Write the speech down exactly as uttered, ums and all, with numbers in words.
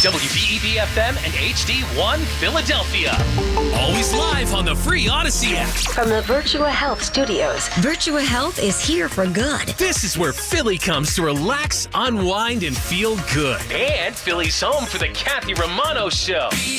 W V E B F M and H D one Philadelphia. Always live on the free Odyssey app. From the Virtua Health Studios, Virtua Health is here for good. This is where Philly comes to relax, unwind, and feel good. And Philly's home for the Kathy Romano Show.